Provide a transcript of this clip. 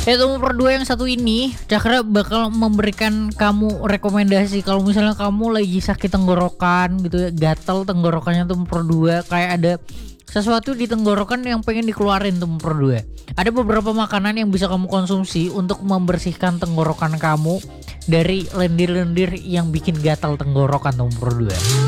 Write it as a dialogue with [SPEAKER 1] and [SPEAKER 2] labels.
[SPEAKER 1] Ya nomor 2 yang satu ini Cakra bakal memberikan kamu rekomendasi kalau misalnya kamu lagi sakit tenggorokan gitu ya, gatal tenggorokannya tuh nomor 2, kayak ada sesuatu di tenggorokan yang pengen dikeluarin tuh nomor 2. Ada beberapa makanan yang bisa kamu konsumsi untuk membersihkan tenggorokan kamu dari lendir-lendir yang bikin gatal tenggorokan tuh nomor 2.